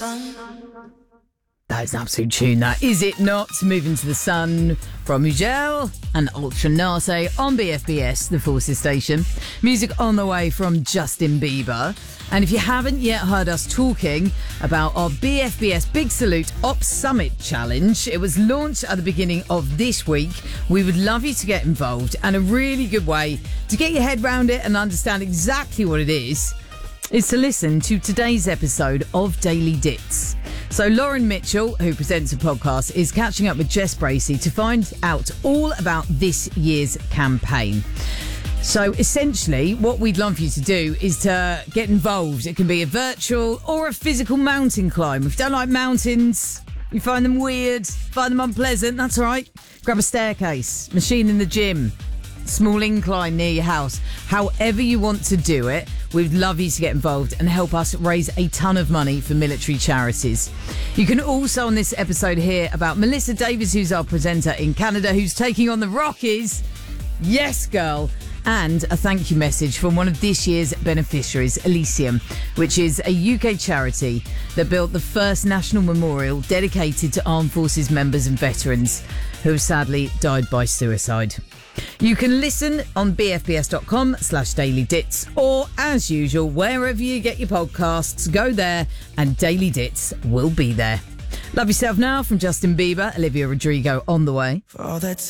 That's an absolute tune, that. Is it not? Moving to the Sun from Mugel and Ultra Nase on BFBS, the Forces station. Music on the way from Justin Bieber. And if you haven't yet heard us talking about our BFBS Big Salute Ops Summit Challenge, it was launched at the beginning of this week. We would love you to get involved, and a really good way to get your head around it and understand exactly what it is to listen to today's episode of Daily Dits. So Lauren Mitchell, who presents a podcast, is catching up with Jess Bracey to find out all about this year's campaign. So essentially, what we'd love for you to do is to get involved. It can be a virtual or a physical mountain climb. If you don't like mountains, you find them weird, find them unpleasant, that's all right. Grab a staircase, machine in the gym, small incline near your house. However you want to do it, we'd love you to get involved and help us raise a ton of money for military charities. You can also on this episode hear about Melissa Davis, who's our presenter in Canada, who's taking on the Rockies. Yes, girl. And a thank you message from one of this year's beneficiaries, Elysium, which is a UK charity that built the first national memorial dedicated to armed forces members and veterans who have sadly died by suicide. You can listen on bfbs.com/dailydits, or as usual, wherever you get your podcasts, go there and Daily Dits will be there. Love Yourself Now from Justin Bieber, Olivia Rodrigo on the way. For all that